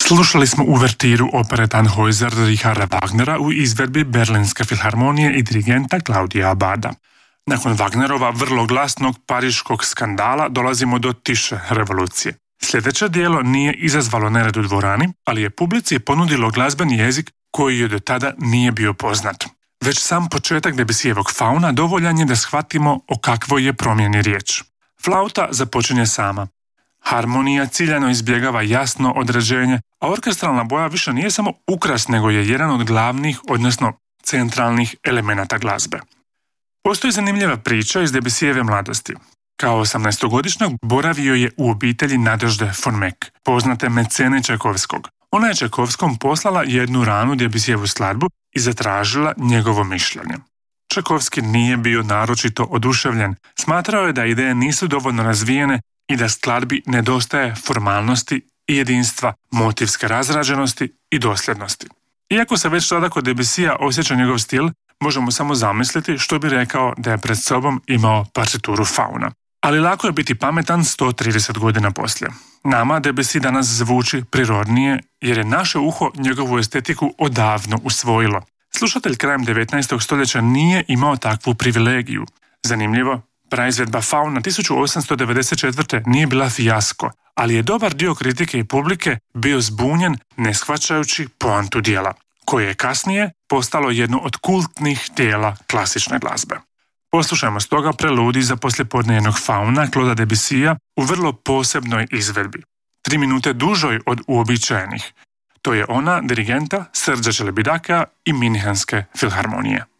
Slušali smo uvertiru opere Tannhäuser Richarda Wagnera u izvedbi Berlinske filharmonije i dirigenta Claudia Abada. Nakon Wagnerova vrlo glasnog pariškog skandala dolazimo do tiše revolucije. Sljedeće dijelo nije izazvalo nered u dvorani, ali je publici ponudilo glazbeni jezik koji joj do tada nije bio poznat. Već sam početak Debussijevog Fauna dovoljan je da shvatimo o kakvoj je promjeni riječ. Flauta započinje sama. Harmonija ciljano izbjegava jasno određenje, a orkestralna boja više nije samo ukras, nego je jedan od glavnih, odnosno centralnih elemenata glazbe. Postoji zanimljiva priča iz Debussijeve mladosti. Kao 18-godišnjak boravio je u obitelji Nadežde von Meck, poznate mecene Čajkovskog. Ona je Čajkovskom poslala jednu ranu Debussijevu skladbu i zatražila njegovo mišljenje. Čajkovski nije bio naročito oduševljen, smatrao je da ideje nisu dovoljno razvijene i da skladbi nedostaje formalnosti i jedinstva, motivske razrađenosti i dosljednosti. Iako se već tada kod Debussija osjeća njegov stil, možemo samo zamisliti što bi rekao da je pred sobom imao partituru Fauna. Ali lako je biti pametan 130 godina poslije. Nama Debussy danas zvuči prirodnije jer je naše uho njegovu estetiku odavno usvojilo. Slušatelj krajem 19. stoljeća nije imao takvu privilegiju. Zanimljivo, praizvedba Fauna 1894. nije bila fijasko, ali je dobar dio kritike i publike bio zbunjen ne shvaćajući poantu dijela, koje je kasnije postalo jedno od kultnih dijela klasične glazbe. Poslušajmo stoga preludij za poslijepodnevnog Fauna Clauda Debussija u vrlo posebnoj izvedbi, 3 minute dužoj od uobičajenih. To je ona dirigenta Sergea Celibidache i Minhenske filharmonije.